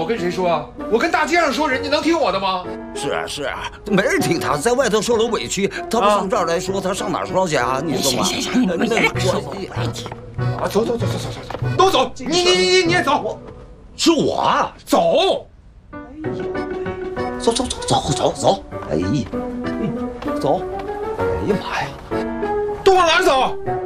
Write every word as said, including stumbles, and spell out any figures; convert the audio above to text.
我跟谁说啊？我跟大街上说，人家能听我的吗？ 是啊是啊，没人听他，在外头受了委屈，他不上这儿来说，他上哪儿说去啊？你说吗？ 行行行，你们别说我。 啊，走走走走走走走，都走！你你你你也走， 是我走。 哎呀，走走走走走走，哎呀，走！哎呀妈呀， 都往哪儿走？